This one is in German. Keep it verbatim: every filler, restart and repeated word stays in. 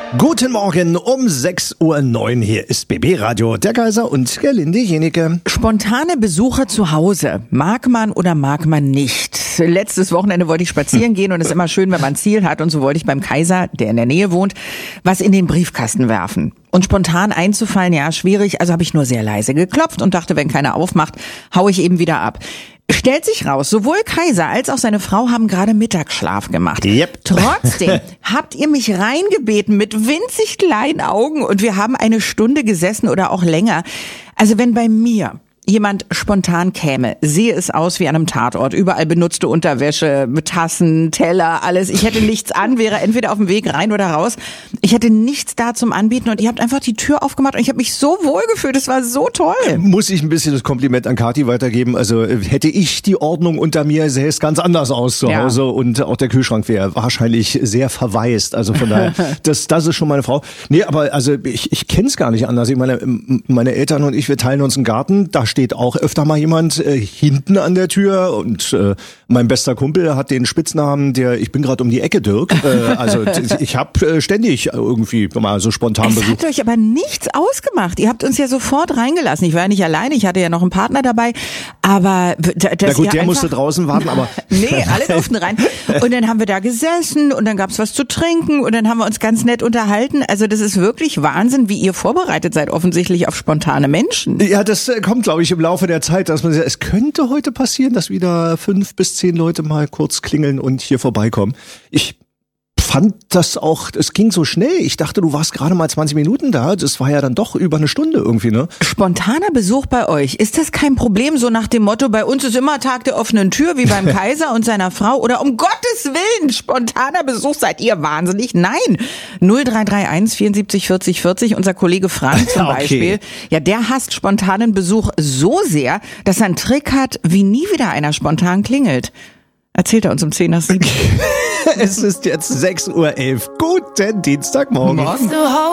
Guten Morgen um sechs Uhr neun. Hier ist B B Radio, der Kaiser und Gerlinde Jenike. Spontane Besucher zu Hause. Mag man oder mag man nicht? Letztes Wochenende wollte ich spazieren gehen und es ist immer schön, wenn man ein Ziel hat. Und so wollte ich beim Kaiser, der in der Nähe wohnt, was in den Briefkasten werfen. Und spontan einzufallen, ja, schwierig. Also habe ich nur sehr leise geklopft und dachte, wenn keiner aufmacht, hau ich eben wieder ab. Stellt sich raus, sowohl Kaiser als auch seine Frau haben gerade Mittagsschlaf gemacht. Yep. Trotzdem habt ihr mich reingebeten mit winzig kleinen Augen und wir haben eine Stunde gesessen oder auch länger. Also wenn bei mir jemand spontan käme, sehe es aus wie an einem Tatort. Überall benutzte Unterwäsche, Tassen, Teller, alles. Ich hätte nichts an, wäre entweder auf dem Weg rein oder raus. Ich hätte nichts da zum Anbieten und ihr habt einfach die Tür aufgemacht und ich habe mich so wohl gefühlt. Es war so toll. Muss ich ein bisschen das Kompliment an Kathi weitergeben. Also hätte ich die Ordnung unter mir, sähe es ganz anders aus zu Hause. Ja. Und auch der Kühlschrank wäre wahrscheinlich sehr verwaist. Also von daher, das, das ist schon meine Frau. Nee, aber also ich, ich kenne es gar nicht anders. Ich meine, meine Eltern und ich, wir teilen uns einen Garten. Da steht auch öfter mal jemand äh, hinten an der Tür und äh, mein bester Kumpel hat den Spitznamen, der ich bin gerade um die Ecke Dirk. Äh, also ich habe äh, ständig irgendwie mal so spontan Besuch. Es hat euch aber nichts ausgemacht. Ihr habt uns ja sofort reingelassen. Ich war ja nicht alleine, ich hatte ja noch einen Partner dabei. Aber das, Na gut, der einfach, musste draußen warten, aber nee, alle durften rein. Und dann haben wir da gesessen und dann gab's was zu trinken und dann haben wir uns ganz nett unterhalten. Also das ist wirklich Wahnsinn, wie ihr vorbereitet seid offensichtlich auf spontane Menschen. Ja, das äh, kommt, glaube ich, im Laufe der Zeit, dass man sagt, es könnte heute passieren, dass wieder fünf bis zehn Leute mal kurz klingeln und hier vorbeikommen. Ich fand das auch, es ging so schnell. Ich dachte, du warst gerade mal zwanzig Minuten da. Das war ja dann doch über eine Stunde irgendwie, ne? Spontaner Besuch bei euch, ist das kein Problem? So nach dem Motto, bei uns ist immer Tag der offenen Tür, wie beim Kaiser und seiner Frau. Oder um Gottes Willen, spontaner Besuch, seid ihr wahnsinnig? Nein. null drei drei eins vierundsiebzig vierzig vierzig, unser Kollege Frank zum okay. Beispiel. Ja, der hasst spontanen Besuch so sehr, dass er einen Trick hat, wie nie wieder einer spontan klingelt. Erzählt er uns um zehn nach sieben. Es ist jetzt sechs Uhr elf. Guten Dienstagmorgen. Morgen.